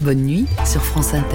Bonne nuit sur France Inter.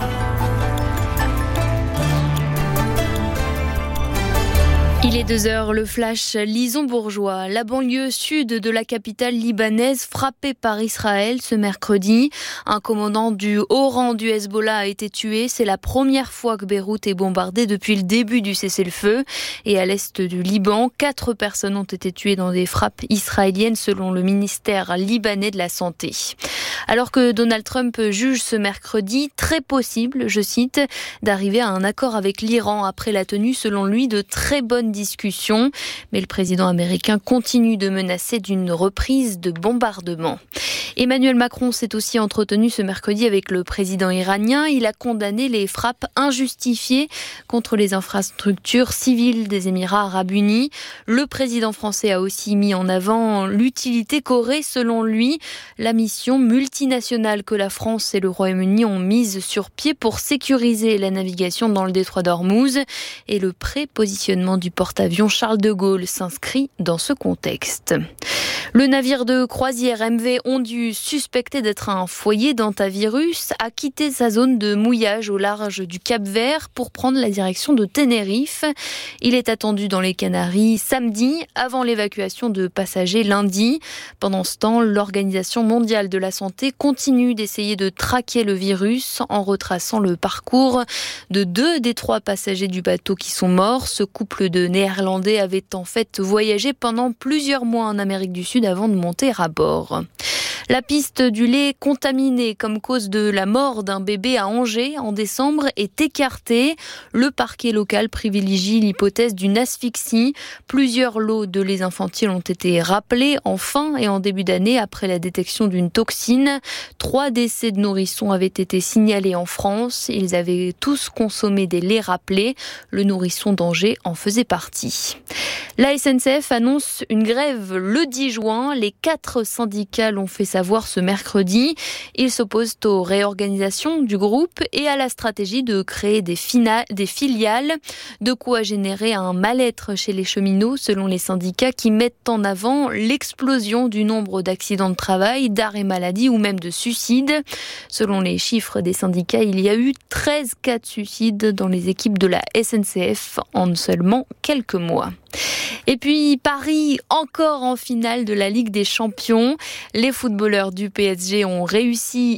Il est 2h, le flash Lison-Bourgeois. La banlieue sud de la capitale libanaise frappée par Israël ce mercredi. Un commandant du haut rang du Hezbollah a été tué. C'est la première fois que Beyrouth est bombardée depuis le début du cessez-le-feu. Et à l'est du Liban, 4 personnes ont été tuées dans des frappes israéliennes selon le ministère libanais de la Santé. Alors que Donald Trump juge ce mercredi très possible, je cite, d'arriver à un accord avec l'Iran après la tenue, selon lui, de très bonnes discussions. Mais le président américain continue de menacer d'une reprise de bombardement. Emmanuel Macron s'est aussi entretenu ce mercredi avec le président iranien. Il a condamné les frappes injustifiées contre les infrastructures civiles des Émirats arabes unis. Le président français a aussi mis en avant l'utilité qu'aurait, selon lui, la mission multinationale que la France et le Royaume-Uni ont mise sur pied pour sécuriser la navigation dans le détroit d'Ormuz. Et le prépositionnement du porte-avions Charles de Gaulle s'inscrit dans ce contexte. Le navire de croisière MV Ondu, suspecté d'être un foyer d'hantavirus, a quitté sa zone de mouillage au large du Cap-Vert pour prendre la direction de Tenerife. Il est attendu dans les Canaries samedi, avant l'évacuation de passagers lundi. Pendant ce temps, l'Organisation mondiale de la santé continue d'essayer de traquer le virus en retraçant le parcours de 2 des 3 passagers du bateau qui sont morts. Ce couple de Néerlandais avait en fait voyagé pendant plusieurs mois en Amérique du Sud avant de monter à bord. La piste du lait contaminé comme cause de la mort d'un bébé à Angers en décembre est écartée. Le parquet local privilégie l'hypothèse d'une asphyxie. Plusieurs lots de lait infantile ont été rappelés en fin et en début d'année après la détection d'une toxine. 3 décès de nourrissons avaient été signalés en France. Ils avaient tous consommé des laits rappelés. Le nourrisson d'Angers en faisait partie. La SNCF annonce une grève le 10 juin. Les 4 syndicats l'ont fait savoir ce mercredi. Ils s'opposent aux réorganisations du groupe et à la stratégie de créer des filiales. De quoi générer un mal-être chez les cheminots, selon les syndicats qui mettent en avant l'explosion du nombre d'accidents de travail, d'arrêts maladie ou même de suicides. Selon les chiffres des syndicats, il y a eu 13 cas de suicide dans les équipes de la SNCF en seulement quelques mois. Et puis Paris, encore en finale de la Ligue des Champions. Les footballeurs du PSG ont réussi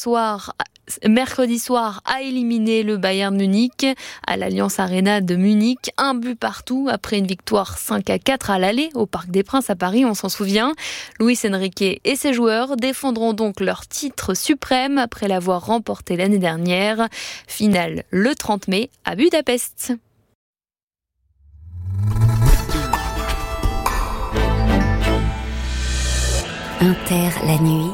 mercredi soir, à éliminer le Bayern Munich à l'Allianz Arena de Munich. 1 but partout après une victoire 5-4 à l'aller au Parc des Princes à Paris, on s'en souvient. Luis Enrique et ses joueurs défendront donc leur titre suprême après l'avoir remporté l'année dernière. Finale le 30 mai à Budapest. Inter la nuit.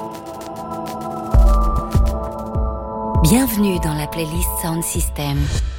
Bienvenue dans la playlist Sound System.